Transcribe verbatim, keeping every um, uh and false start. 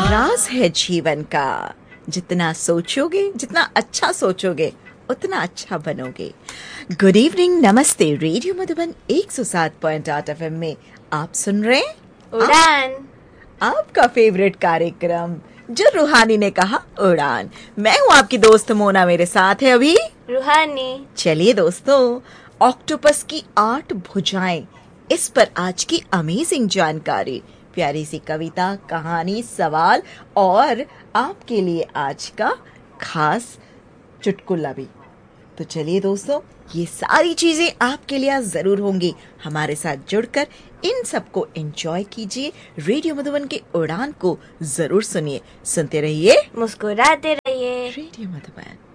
राज है जीवन का, जितना सोचोगे, जितना अच्छा सोचोगे उतना अच्छा बनोगे। गुड इवनिंग, नमस्ते। रेडियो मधुबन एक सौ सात पॉइंट आठ एफएम में आप सुन रहे हैं उड़ान, आपका फेवरेट कार्यक्रम जो रूहानी ने कहा उड़ान। मैं हूँ आपकी दोस्त मोना, मेरे साथ है अभी रूहानी। चलिए दोस्तों, ऑक्टोपस की आठ भुजाएं, इस पर आज की अमेजिंग जानकारी, प्यारी सी कविता, कहानी, सवाल और आपके लिए आज का खास चुटकुला भी। तो चलिए दोस्तों, ये सारी चीजें आपके लिए आज जरूर होंगी। हमारे साथ जुड़कर इन सबको एंजॉय कीजिए। रेडियो मधुबन के उड़ान को जरूर सुनिए, सुनते रहिए, मुस्कुराते रहिए। रेडियो मधुबन।